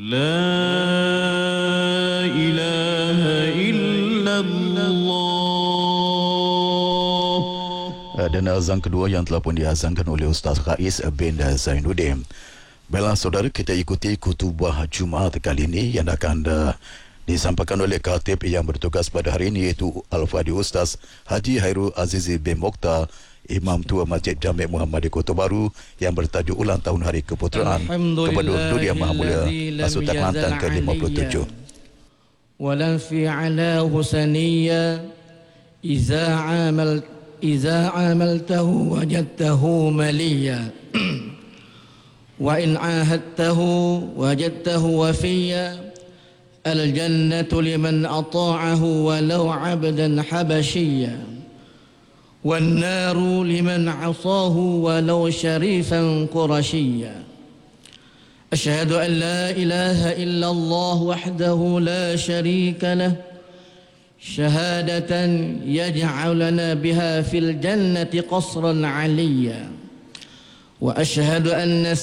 لا إله إلا الله. Dan azan kedua yang telah pun diazankan oleh Ustaz Rais bin Zainuddin. Baiklah saudara, kita ikuti khutbah Jumaat kali ini yang akan disampaikan oleh khatib yang bertugas pada hari ini, iaitu Al-Fadhil Ustaz Haji Hairul Azizi bin Mokhtar, Imam Tua Masjid Jami' Muhammad di Kota Baru, yang bertajuk ulang tahun Hari Keputeraan Gubernur Durian Maha Mulia Sultan Kelantan ke-57. Walan fi ala husaniyya iza amaltahu wajadtahu maliyya wa in ahadtahu wajadtahu wafiyya. الجنة لمن أطاعه ولو عبدا حبشيا والنار لمن عصاه ولو شريفا قرشيا. أشهد أن لا إله إلا الله وحده لا شريك له شهادة يجعلنا بها في الجنة قصرا عليا. وأشهد أن